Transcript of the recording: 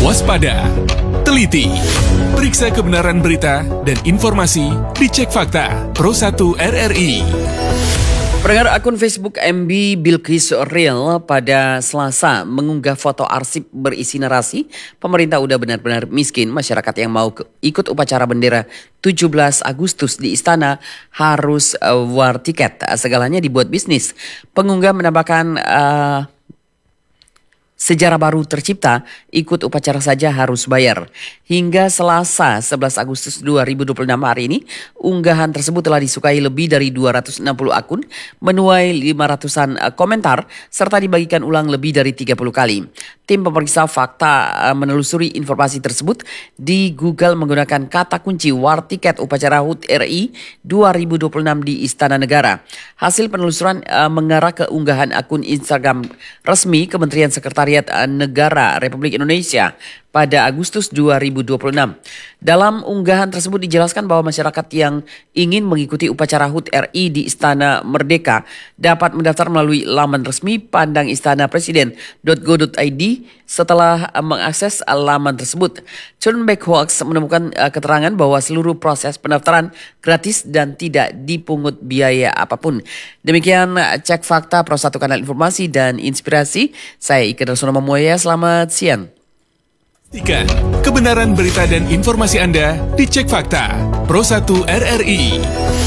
waspada, teliti, periksa kebenaran berita dan informasi dicek fakta Pro 1 RRI. Pendengar, akun Facebook MB Bilqis Real pada Selasa mengunggah foto arsip berisi narasi pemerintah udah benar-benar miskin, masyarakat yang mau ikut upacara bendera 17 Agustus di istana harus war tiket, segalanya dibuat bisnis. Pengunggah menambahkan sejarah baru tercipta, ikut upacara saja harus bayar. Hingga Selasa 11 Agustus 2026 hari ini, unggahan tersebut telah disukai lebih dari 260 akun, menuai 500-an komentar, serta dibagikan ulang lebih dari 30 kali. Tim pemeriksa fakta menelusuri informasi tersebut di Google menggunakan kata kunci war tiket upacara HUT RI 2026 di Istana Negara. Hasil penelusuran mengarah ke unggahan akun Instagram resmi Kementerian Sekretariat Negara Republik Indonesia pada Agustus 2026. Dalam unggahan tersebut dijelaskan bahwa masyarakat yang ingin mengikuti upacara HUT RI di Istana Merdeka dapat mendaftar melalui laman resmi pandangistanapresiden.go.id. Setelah mengakses laman tersebut, Turnback Hoax menemukan keterangan bahwa seluruh proses pendaftaran gratis dan tidak dipungut biaya apapun. Demikian cek fakta Pro 1 Kanal Informasi dan Inspirasi. Saya Ika Darsono Mamuaya, selamat siang. Pastikan kebenaran berita dan informasi Anda dicek fakta Pro 1 RRI.